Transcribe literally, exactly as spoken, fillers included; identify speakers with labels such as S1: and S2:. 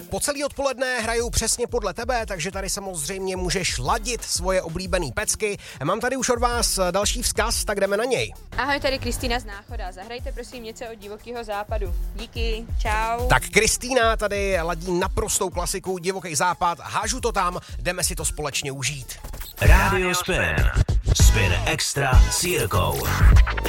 S1: Po celý odpoledne hraju přesně podle tebe, takže tady samozřejmě můžeš ladit svoje oblíbený pecky. Mám tady už od vás další vzkaz, tak jdeme na něj.
S2: Ahoj, tady Kristýna z Náchoda. Zahrajte prosím něco od Divokého západu. Díky, čau.
S1: Tak Kristýna tady ladí naprostou klasiku Divoký západ. Hážu to tam, jdeme si to společně užít.
S3: Rádio Spin. Spin Extra s Jirkou.